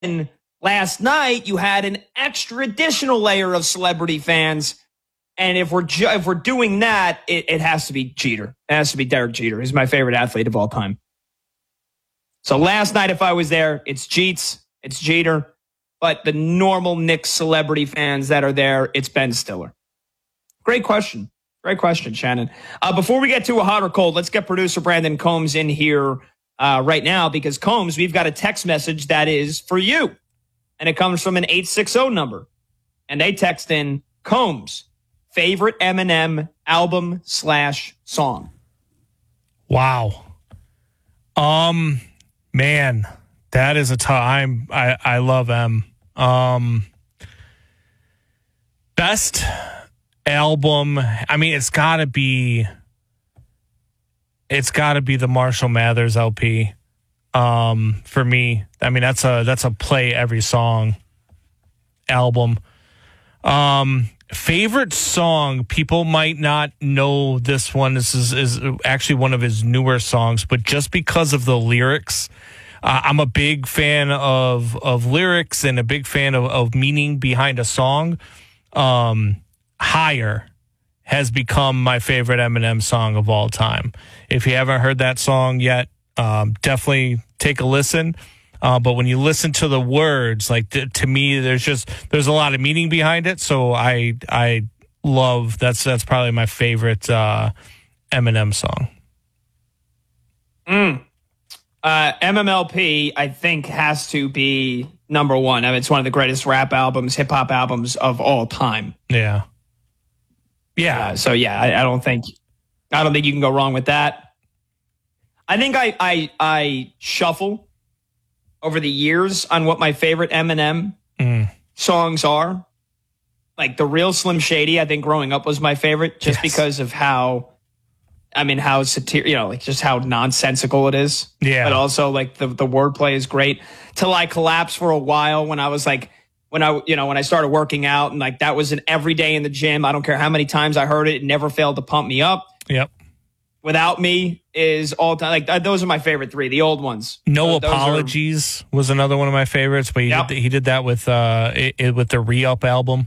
last night, you had an extra additional layer of celebrity fans. And if we're doing that, it has to be Jeter. It has to be Derek Jeter. He's my favorite athlete of all time. So last night, if I was there, it's Jeets, it's Jeter. But the normal Knicks celebrity fans that are there, it's Ben Stiller. Great question. Great question, Shannon. Before we get to a hot or cold, let's get producer Brandon Combs in here right now, because Combs, we've got a text message that is for you. And it comes from an 860 number. And they text in, Combs, favorite Eminem album/song. Wow. Man, that is a tough. I love M. Best album. I mean, it's gotta be the Marshall Mathers LP. For me, I mean, that's a play every song album. Favorite song, people might not know this one. This is actually one of his newer songs, but just because of the lyrics, I'm a big fan of lyrics and a big fan of meaning behind a song. Higher has become my favorite Eminem song of all time. If you haven't heard that song yet, definitely take a listen. But when you listen to the words, like to me, there's a lot of meaning behind it. So I love that's probably my favorite Eminem song. MMLP, I think, has to be number one. I mean, it's one of the greatest rap albums, hip hop albums of all time. Yeah. So I don't think you can go wrong with that. I think I shuffle over the years on what my favorite Eminem songs are. Like the real Slim Shady, I think growing up was my favorite, just because of how just how nonsensical it is. Yeah. But also like the wordplay is great. Till I Collapse for a while when I was like, when I started working out, and like that was an every day in the gym. I don't care how many times I heard it. It never failed to pump me up. Yep. Without Me is all time. Like those are my favorite three, the old ones. No Apologies was another one of my favorites, but he did that with the Re-Up album.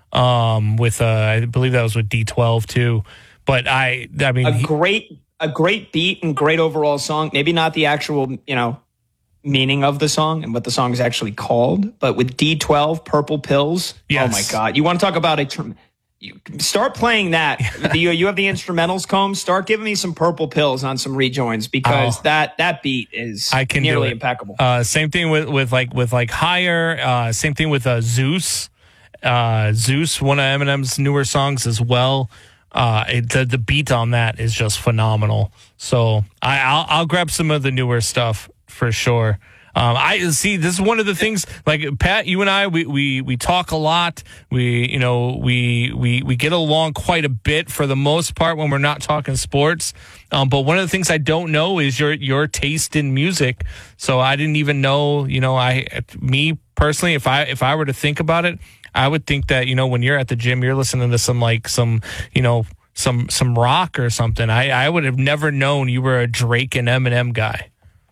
I believe that was with D12 too. But I mean, a great beat and great overall song. Maybe not the actual, meaning of the song and what the song is actually called, but with D12, Purple Pills. Yes. Oh my God. You want to talk about you start playing that. You have the instrumentals, Combs. Start giving me some Purple Pills on some rejoins, because that beat is nearly impeccable. Same thing with Higher. Same thing with Zeus. Zeus, one of Eminem's newer songs as well. The beat on that is just phenomenal. So I'll grab some of the newer stuff for sure. I see. This is one of the things. Like Pat, you and I, we talk a lot. We get along quite a bit for the most part when we're not talking sports. But one of the things I don't know is your taste in music. So I didn't even know. Me personally, if I were to think about it, I would think that when you're at the gym, you're listening to some rock or something. I would have never known you were a Drake and Eminem guy.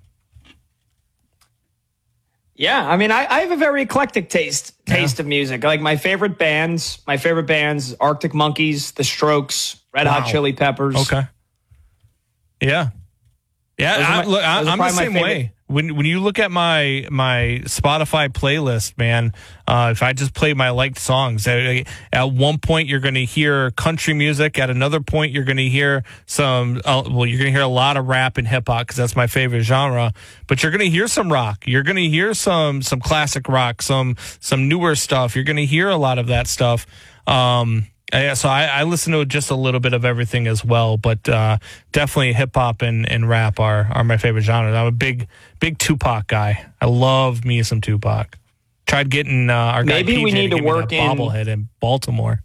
Yeah, I mean, I have a very eclectic taste of music. Like my favorite bands, Arctic Monkeys, The Strokes, Red Hot Chili Peppers. Okay. Yeah. I'm the same way. When you look at my Spotify playlist, man, if I just play my liked songs, at one point you're going to hear country music. At another point, you're going to hear you're going to hear a lot of rap and hip hop, because that's my favorite genre. But you're going to hear some rock. You're going to hear some classic rock, some newer stuff. You're going to hear a lot of that stuff. So I listen to just a little bit of everything as well, but definitely hip hop and rap are my favorite genres. I'm a big Tupac guy. I love me some Tupac. Tried getting our guy maybe PJ we need to work a bobblehead in Baltimore.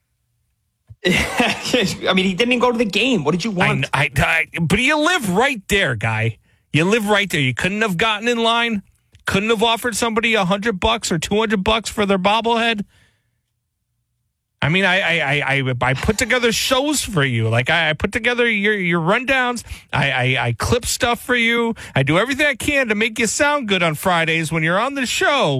I mean, he didn't even go to the game. What did you want? But you live right there, guy. You live right there. You couldn't have gotten in line. Couldn't have offered somebody $100 or $200 for their bobblehead. I mean, I put together shows for you. Like I put together your rundowns. I clip stuff for you. I do everything I can to make you sound good on Fridays when you're on the show.